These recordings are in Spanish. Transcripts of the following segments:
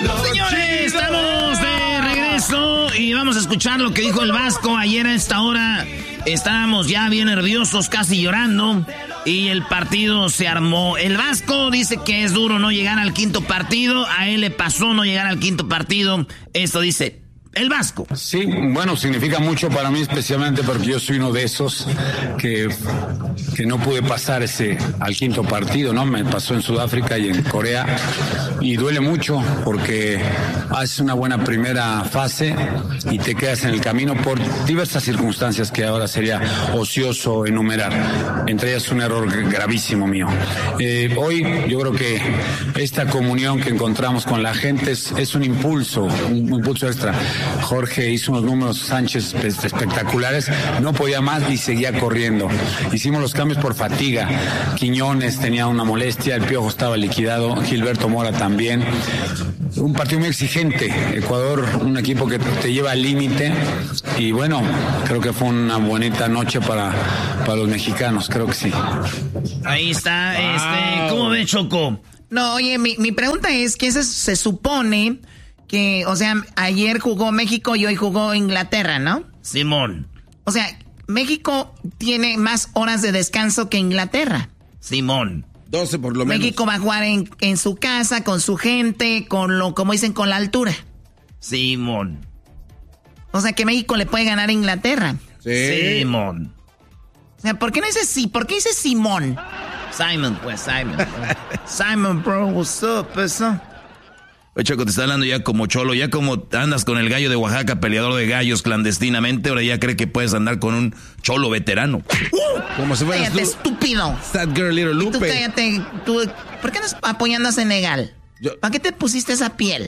Señores, estamos de regreso y vamos a escuchar lo que dijo el Vasco. Ayer a esta hora estábamos ya bien nerviosos, casi llorando, y el partido se armó. El Vasco dice que es duro no llegar al quinto partido. A él le pasó no llegar al quinto partido. Esto dice el Vasco. Sí, bueno, significa mucho para mí, especialmente porque yo soy uno de esos que no pude pasar al quinto partido, ¿no? Me pasó en Sudáfrica y en Corea, y duele mucho porque haces una buena primera fase y te quedas en el camino por diversas circunstancias que ahora sería ocioso enumerar, entre ellas un error gravísimo mío. Hoy yo creo que esta comunión que encontramos con la gente es un impulso extra. Jorge hizo unos números, Sánchez, espectaculares, no podía más y seguía corriendo. Hicimos los cambios por fatiga. Quiñones tenía una molestia, el Piojo estaba liquidado, Gilberto Mora también. Un partido muy exigente. Ecuador, un equipo que te lleva al límite, y bueno, creo que fue una bonita noche para los mexicanos, creo que sí. Ahí está, ¿cómo ves, Choco? No, oye, mi pregunta es que se supone que, o sea, ayer jugó México y hoy jugó Inglaterra, ¿no? Simón. O sea, México tiene más horas de descanso que Inglaterra. Simón. 12 por lo menos. México va a jugar en su casa, con su gente, como dicen, con la altura. Simón. O sea, que México le puede ganar a Inglaterra. Sí. Simón. O sea, ¿por qué no dice sí? ¿Por qué dice Simón? Simon, pues, Simon. Simon, bro, what's up, eso? Oye, Choco, te está hablando ya como cholo, ya como andas con el gallo de Oaxaca, peleador de gallos clandestinamente, ahora ya cree que puedes andar con un cholo veterano. Como si fueras cállate, estúpido. Sad girl, little Lupe. Tú cállate, ¿por qué andas apoyando a Senegal? ¿Para qué te pusiste esa piel?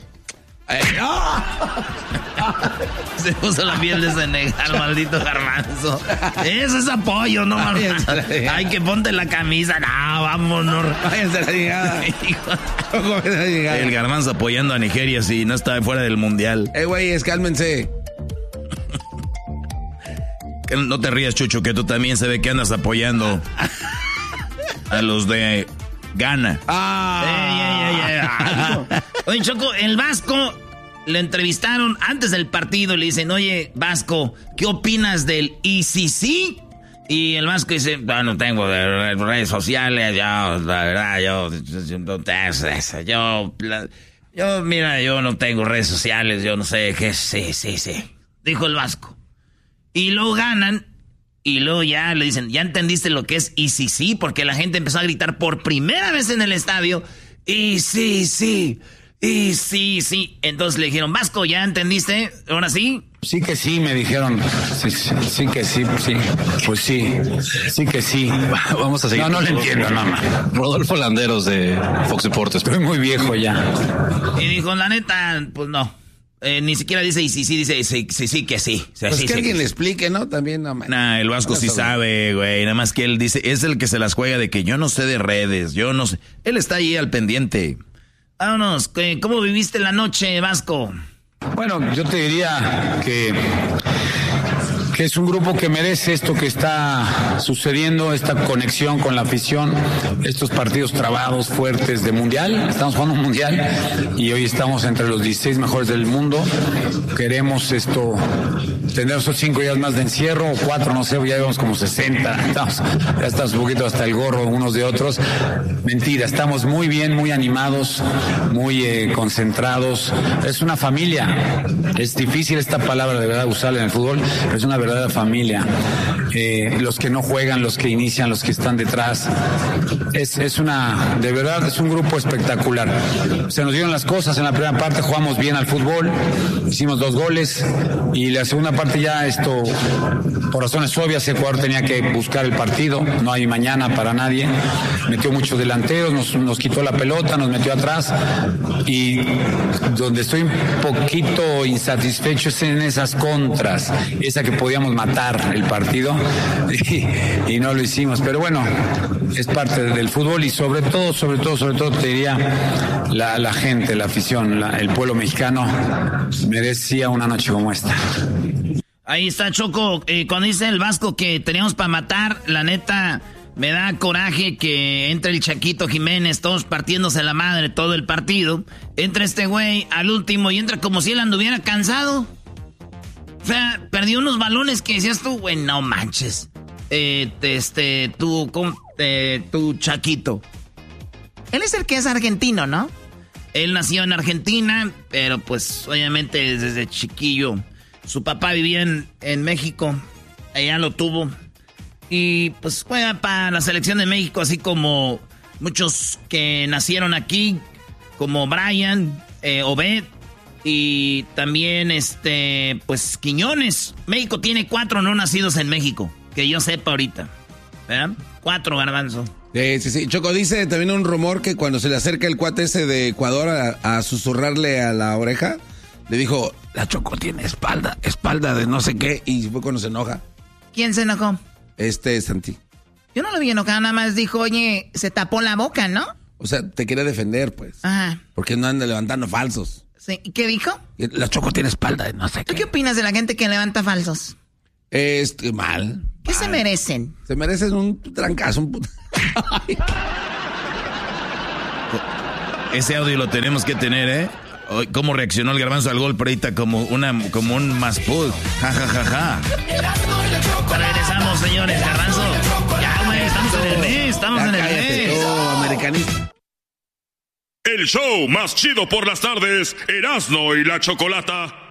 Se puso la piel de Senegal, maldito garbanzo. Eso es apoyo, no mames. Ay, que ponte la camisa. No, vámonos. Váyanse a la llegada. El garbanzo apoyando a Nigeria si no está fuera del mundial. Güeyes, cálmense. No te rías, Chucho, que tú también se ve que andas apoyando a los de Ghana. Oye, Choco, el Vasco le entrevistaron antes del partido. Le dicen, oye, Vasco, ¿qué opinas del ICC? Y el Vasco dice, no tengo redes sociales, la verdad, yo mira, yo no tengo redes sociales, yo no sé qué, sí, dijo el Vasco. Y luego ganan, y luego ya le dicen, ¿ya entendiste lo que es ICC? Porque la gente empezó a gritar por primera vez en el estadio, y sí. Entonces le dijeron, Vasco, ¿ya entendiste? ¿Ahora sí? Sí que sí, me dijeron. Sí que sí, sí. Pues sí que sí. Vamos a seguir. No le entiendo, mamá. Rodolfo Landeros de Fox Deportes. Estoy muy viejo ya. Y dijo, la neta, pues no. Ni siquiera dice y sí, dice sí que sí. O sea, pues sí, que sí, alguien que le explique, ¿no? También, no. Nah, el Vasco sí sabe, güey. Nada más que él dice, es el que se las juega de que yo no sé de redes, yo no sé. Él está ahí al pendiente. Vámonos, ¿cómo viviste la noche, Vasco? Bueno, yo te diría que es un grupo que merece esto que está sucediendo, esta conexión con la afición, estos partidos trabados, fuertes de mundial. Estamos jugando un mundial y hoy estamos entre los 16 mejores del mundo. Queremos tener esos 5 días más de encierro, o 4, no sé, ya llevamos como 60. Ya estamos un poquito hasta el gorro unos de otros. Mentira, estamos muy bien, muy animados, muy concentrados. Es una familia. Es difícil esta palabra de verdad usarla en el fútbol, pero es una verdadera familia. Los que no juegan, los que inician, los que están detrás. De verdad, es un grupo espectacular. Se nos dieron las cosas. En la primera parte jugamos bien al fútbol, hicimos 2 goles, y la segunda parte ya por razones obvias, Ecuador tenía que buscar el partido. No hay mañana para nadie. Metió muchos delanteros, nos quitó la pelota, nos metió atrás, y donde estoy un poquito insatisfecho es en esas contras, esa que podíamos matar el partido y no lo hicimos, pero bueno, es parte del fútbol, y sobre todo te diría la gente, la afición, el pueblo mexicano merecía una noche como esta. Ahí está, Choco. Cuando dice el Vasco que teníamos para matar, la neta, Me da coraje que entre el Chaquito Jiménez, todos partiéndose la madre todo el partido. Entra este güey al último y entra como si él anduviera cansado. O sea, perdió unos balones que decías tú, güey, no manches. Tu Chaquito. Él es el que es argentino, ¿no? Él nació en Argentina, pero pues obviamente desde chiquillo. Su papá vivía en México, allá lo tuvo. Y pues juega para la selección de México, así como muchos que nacieron aquí, como Brian, Obed, y también pues Quiñones. México tiene 4 no nacidos en México, que yo sepa ahorita. ¿Verdad? 4, Garbanzo. Sí. Choco, dice también un rumor que cuando se le acerca el cuate ese de Ecuador a susurrarle a la oreja, le dijo, la Choco tiene espalda de no sé qué, y fue cuando se enoja. ¿Quién se enojó? Santi. Yo no lo vi enojado, nada más dijo, oye, se tapó la boca, ¿no? O sea, te quería defender, pues. Ajá. Porque no anda levantando falsos. Sí. ¿Y qué dijo? La Choco tiene espalda de no sé qué. ¿Tú qué opinas de la gente que levanta falsos? Mal. ¿Qué se merecen? Se merecen un trancazo, Ese audio lo tenemos que tener, ¿eh? ¿Cómo reaccionó el Garbanzo al golpe ahorita? Como un maspud. Ja, ja, ja, ja. Regresamos, señores. Garbanzo. Ya, güey, estamos en el mes. Estamos en el mes. Americanista. El show más chido por las tardes, Erasmo y la Chocolata.